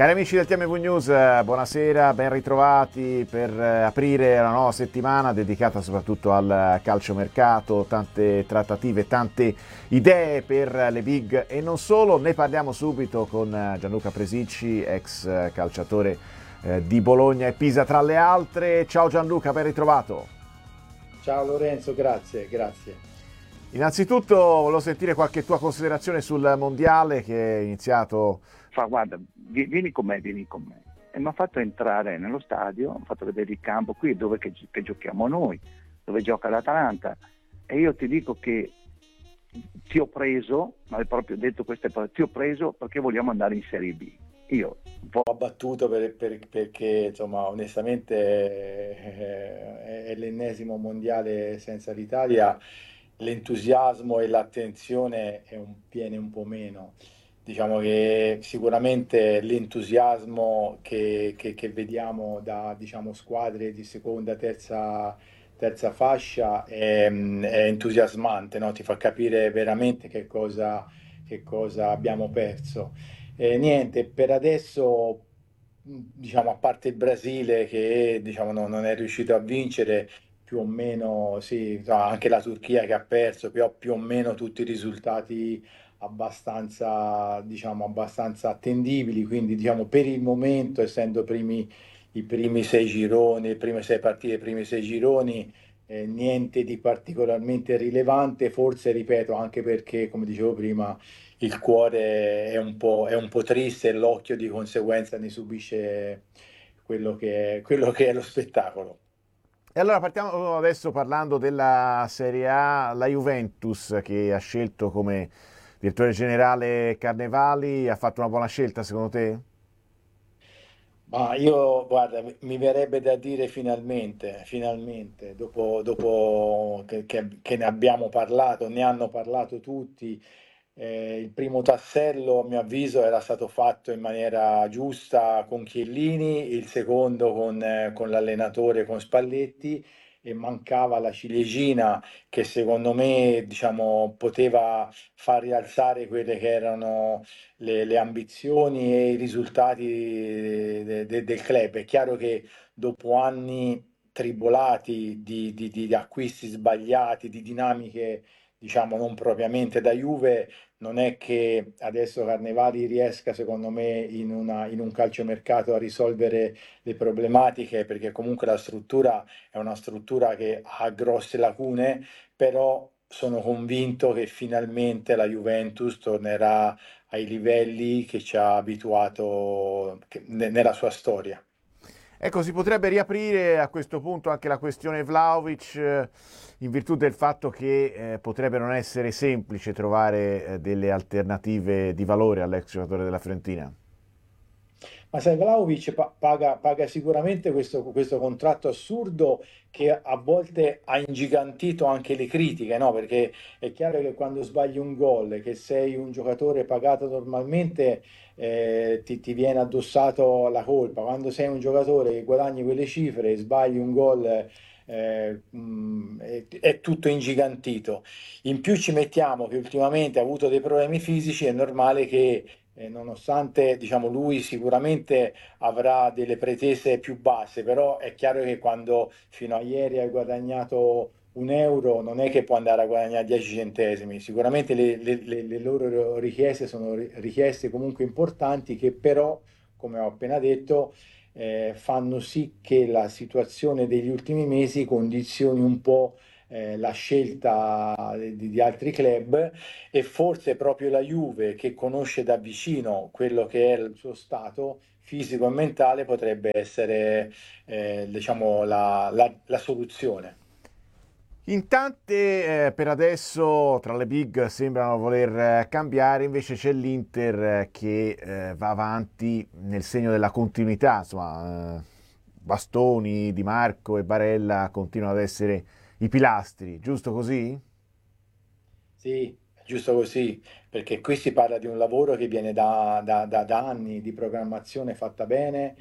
Cari amici del TMV News, buonasera, ben ritrovati per aprire la nuova settimana dedicata soprattutto al calciomercato, tante trattative, tante idee per le big e non solo. Ne parliamo subito con Gianluca Presicci, ex calciatore di Bologna e Pisa tra le altre. Ciao Gianluca, ben ritrovato. Ciao Lorenzo, grazie. Innanzitutto volevo sentire qualche tua considerazione sul mondiale che è iniziato. Guarda, vieni con me. E mi ha fatto entrare nello stadio, mi ha fatto vedere il campo qui dove che giochiamo noi, dove gioca l'Atalanta, e io ti dico che ti ho preso, ma hai proprio detto queste parole, ti ho preso perché vogliamo andare in Serie B. Io Ho battuto perché insomma onestamente è l'ennesimo mondiale senza l'Italia, l'entusiasmo e l'attenzione viene un po' meno. Diciamo che sicuramente l'entusiasmo che vediamo da diciamo, squadre di seconda, terza fascia è entusiasmante, no? Ti fa capire veramente che cosa abbiamo perso. Niente, per adesso, diciamo, a parte il Brasile che diciamo, non è riuscito a vincere, più o meno, sì, insomma, anche la Turchia che ha perso, più o meno tutti i risultati abbastanza attendibili, quindi diciamo per il momento, essendo i primi sei gironi, le prime sei partite, i primi sei gironi, niente di particolarmente rilevante, forse ripeto, anche perché, come dicevo prima, il cuore è un po' triste e l'occhio di conseguenza ne subisce quello che è lo spettacolo. E allora partiamo adesso parlando della Serie A, la Juventus che ha scelto come direttore generale Carnevali, ha fatto una buona scelta secondo te? Ma io, guarda, mi verrebbe da dire finalmente, dopo che ne abbiamo parlato, ne hanno parlato tutti, il primo tassello, a mio avviso, era stato fatto in maniera giusta con Chiellini, il secondo con l'allenatore, con Spalletti, e mancava la ciliegina che secondo me, diciamo, poteva far rialzare quelle che erano le ambizioni e i risultati del club. È chiaro che dopo anni tribolati di acquisti sbagliati, di dinamiche diciamo non propriamente da Juve, non è che adesso Carnevali riesca, secondo me, in un calciomercato a risolvere le problematiche, perché comunque la struttura è una struttura che ha grosse lacune, però sono convinto che finalmente la Juventus tornerà ai livelli che ci ha abituato nella sua storia. Ecco, si potrebbe riaprire a questo punto anche la questione Vlahovic in virtù del fatto che potrebbe non essere semplice trovare delle alternative di valore all'ex giocatore della Fiorentina. Ma sai, Vlahovic paga sicuramente questo contratto assurdo che a volte ha ingigantito anche le critiche, no? Perché è chiaro che quando sbagli un gol, che sei un giocatore pagato normalmente, ti viene addossato la colpa. Quando sei un giocatore che guadagni quelle cifre e sbagli un gol, è tutto ingigantito. In più ci mettiamo che ultimamente ha avuto dei problemi fisici, è normale che nonostante diciamo, lui sicuramente avrà delle pretese più basse, però è chiaro che quando fino a ieri hai guadagnato un euro, non è che può andare a guadagnare 10 centesimi. Sicuramente le loro richieste sono richieste comunque importanti che però, come ho appena detto, fanno sì che la situazione degli ultimi mesi condizioni un po' la scelta di altri club, e forse proprio la Juve, che conosce da vicino quello che è il suo stato fisico e mentale, potrebbe essere diciamo, la soluzione. In tante per adesso tra le big sembrano voler cambiare, invece c'è l'Inter che va avanti nel segno della continuità, insomma, Bastoni, Di Marco e Barella continuano ad essere i pilastri, giusto così? Sì, è giusto così, perché qui si parla di un lavoro che viene da anni di programmazione fatta bene,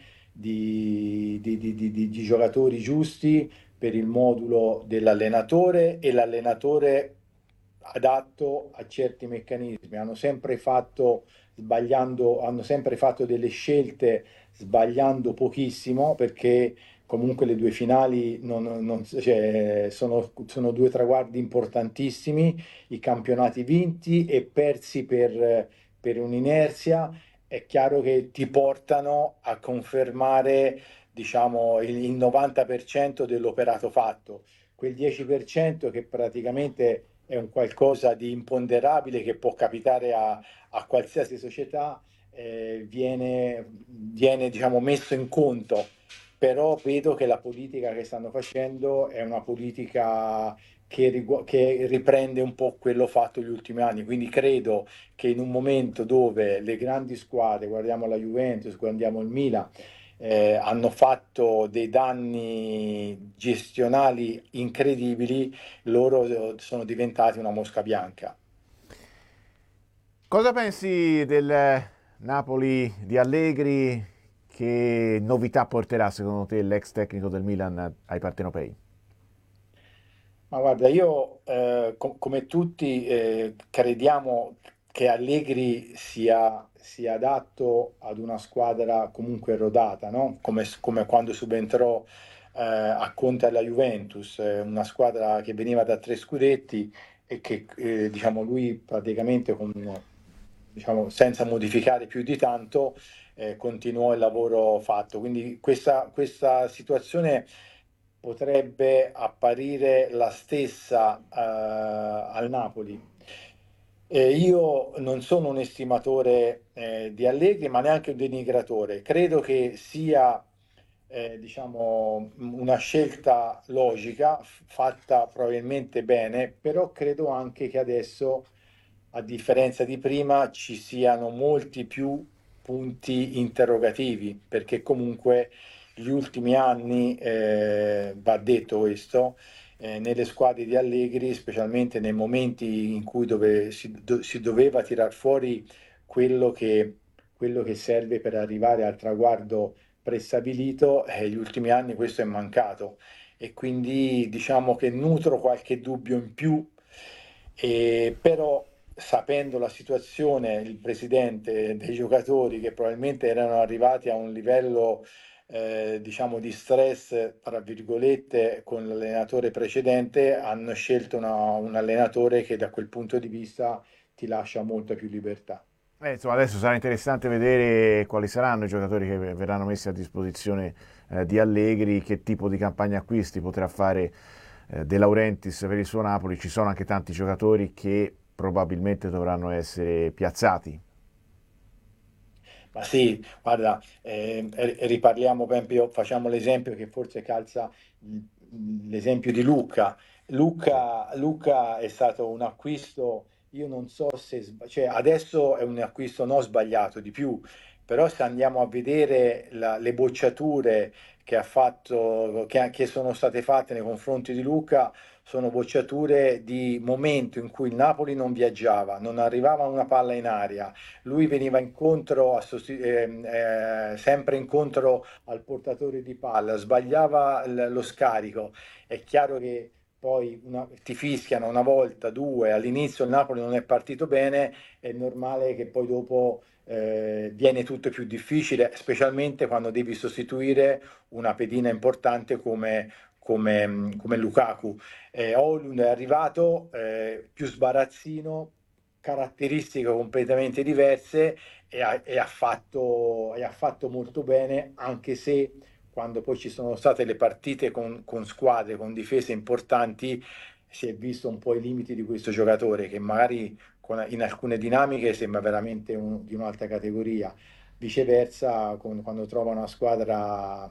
di giocatori giusti per il modulo dell'allenatore e l'allenatore adatto a certi meccanismi. Hanno sempre fatto hanno sempre fatto delle scelte sbagliando pochissimo, perché comunque le due finali cioè, sono due traguardi importantissimi, i campionati vinti e persi per un'inerzia. È chiaro che ti portano a confermare, diciamo, il 90% dell'operato fatto. Quel 10% che praticamente è un qualcosa di imponderabile che può capitare a qualsiasi società, viene, diciamo, messo in conto. Però vedo che la politica che stanno facendo è una politica che riprende un po' quello fatto negli ultimi anni. Quindi credo che in un momento dove le grandi squadre, guardiamo la Juventus, guardiamo il Milan, hanno fatto dei danni gestionali incredibili, loro sono diventati una mosca bianca. Cosa pensi del Napoli di Allegri? Che novità porterà secondo te l'ex tecnico del Milan ai partenopei? Ma guarda, io come tutti crediamo che Allegri sia adatto ad una squadra comunque rodata, no? Come quando subentrò a Conte alla Juventus, una squadra che veniva da 3 scudetti e che diciamo, lui praticamente diciamo, senza modificare più di tanto continuò il lavoro fatto. Quindi questa situazione potrebbe apparire la stessa al Napoli. Io non sono un estimatore di Allegri, ma neanche un denigratore. Credo che sia, diciamo, una scelta logica, fatta probabilmente bene, però credo anche che adesso, a differenza di prima, ci siano molti più punti interrogativi, perché comunque gli ultimi anni, va detto questo, nelle squadre di Allegri, specialmente nei momenti in cui si doveva tirar fuori quello quello che serve per arrivare al traguardo prestabilito, gli ultimi anni questo è mancato, e quindi diciamo che nutro qualche dubbio in più, però sapendo la situazione, il presidente, dei giocatori che probabilmente erano arrivati a un livello diciamo di stress, tra virgolette, con l'allenatore precedente, hanno scelto un allenatore che da quel punto di vista ti lascia molta più libertà. Insomma, adesso sarà interessante vedere quali saranno i giocatori che verranno messi a disposizione di Allegri, che tipo di campagna acquisti potrà fare De Laurentiis per il suo Napoli. Ci sono anche tanti giocatori che probabilmente dovranno essere piazzati. Ma sì, guarda, riparliamo, per esempio, facciamo l'esempio che forse calza, l'esempio di Luca. Sì. Luca è stato un acquisto, io non so se, cioè adesso è un acquisto non sbagliato di più, però se andiamo a vedere le bocciature che ha fatto, che sono state fatte nei confronti di Luca, sono bocciature di momento in cui il Napoli non viaggiava, non arrivava una palla in aria, lui veniva incontro sempre incontro al portatore di palla, sbagliava lo scarico. È chiaro che poi ti fischiano una volta, due, all'inizio il Napoli non è partito bene, è normale che poi dopo viene tutto più difficile, specialmente quando devi sostituire una pedina importante come Lukaku. Højlund è arrivato più sbarazzino, caratteristiche completamente diverse, e ha fatto molto bene, anche se quando poi ci sono state le partite con squadre, con difese importanti, si è visto un po' i limiti di questo giocatore, che magari in alcune dinamiche sembra veramente di un'altra categoria. Viceversa, quando trova una squadra